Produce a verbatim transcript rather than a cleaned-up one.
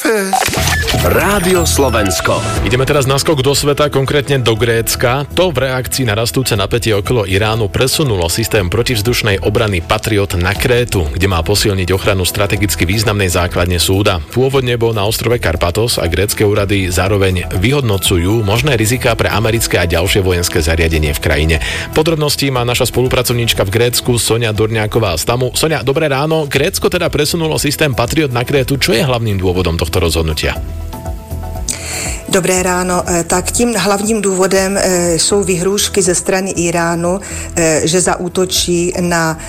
Rádio Slovensko. Ideme teraz naskok do sveta, konkrétne do Grécka. To v reakcii na rastúce napätie okolo Iránu presunulo systém protivzdušnej obrany Patriot na Krétu, kde má posilniť ochranu strategicky významnej základne súda. Pôvodne bol na ostrove Karpatos a grécke úrady zároveň vyhodnocujú možné riziká pre americké a ďalšie vojenské zariadenie v krajine. Podrobnosti má naša spolupracovníčka v Grécku Soňa Dorňáková z Tamu. Soňa, dobré ráno. Grécko teda presunulo systém Patriot na Krétu. Čo je hlavným dôvodom tohto rozhodnutia? Dobré ráno. Tak tím hlavním důvodem jsou vyhrůžky ze strany Iránu, že zaútočí na